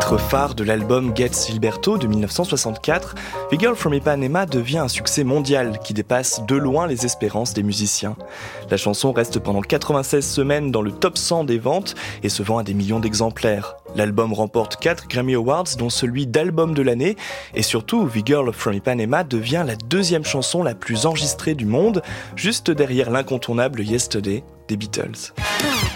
Titre phare de l'album Get Gilberto de 1964, The Girl from Ipanema devient un succès mondial qui dépasse de loin les espérances des musiciens. La chanson reste pendant 96 semaines dans le top 100 des ventes et se vend à des millions d'exemplaires. L'album remporte 4 Grammy Awards, dont celui d'album de l'année, et surtout, The Girl from Ipanema devient la deuxième chanson la plus enregistrée du monde, juste derrière l'incontournable Yesterday des Beatles.